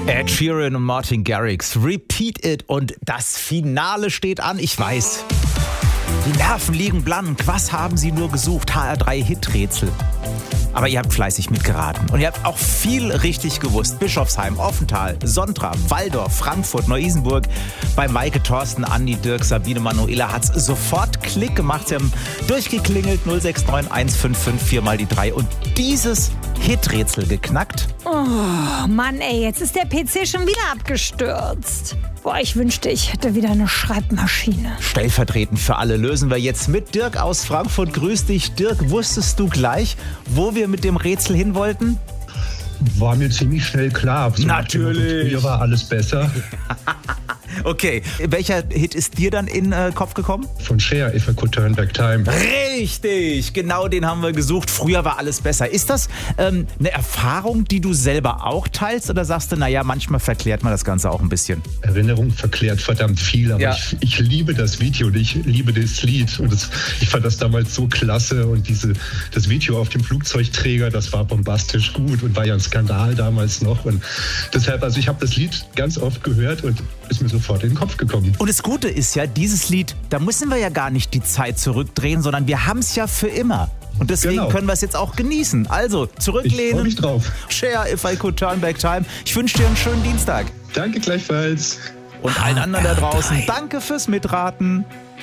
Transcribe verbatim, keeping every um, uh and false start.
Ed Sheeran und Martin Garrix, Repeat It, und das Finale steht an. Ich weiß, die Nerven liegen blank. Was haben Sie nur gesucht? H R drei Hiträtsel. Aber ihr habt fleißig mitgeraten und ihr habt auch viel richtig gewusst. Bischofsheim, Offenthal, Sontra, Walldorf, Frankfurt, Neu-Isenburg. Bei Maike, Thorsten, Andi, Dirk, Sabine, Manuela hat's sofort Klick gemacht. Sie haben durchgeklingelt, null sechs neun eins fünf fünf vier mal die drei und dieses Hiträtsel geknackt. Oh Mann, ey, jetzt ist der P C schon wieder abgestürzt. Boah, ich wünschte, ich hätte wieder eine Schreibmaschine. Stellvertretend für alle lösen wir jetzt mit Dirk aus Frankfurt. Grüß dich, Dirk. Wusstest du gleich, wo wir mit dem Rätsel hin wollten? War mir ziemlich schnell klar. So Natürlich. Früher war alles besser. Okay, welcher Hit ist dir dann in den äh, Kopf gekommen? Von Cher, If I Could Turn Back Time. Richtig, genau den haben wir gesucht. Früher war alles besser. Ist das ähm, eine Erfahrung, die du selber auch teilst, oder sagst du, naja, manchmal verklärt man das Ganze auch ein bisschen? Erinnerung verklärt verdammt viel, aber ja. ich, ich liebe das Video und ich liebe das Lied. Und das, ich fand das damals so klasse und diese, das Video auf dem Flugzeugträger, das war bombastisch gut und war ja ein Skandal damals noch. Und deshalb, also ich habe das Lied ganz oft gehört und ist mir sofort in den Kopf gekommen. Und das Gute ist ja, dieses Lied, da müssen wir ja gar nicht die Zeit zurückdrehen, sondern wir haben es ja für immer. Und deswegen genau. können wir es jetzt auch genießen. Also, zurücklehnen. Ich freue mich drauf. Cher, If I Could Turn Back Time. Ich wünsche dir einen schönen Dienstag. Danke gleichfalls. Und allen anderen da draußen, danke fürs Mitraten.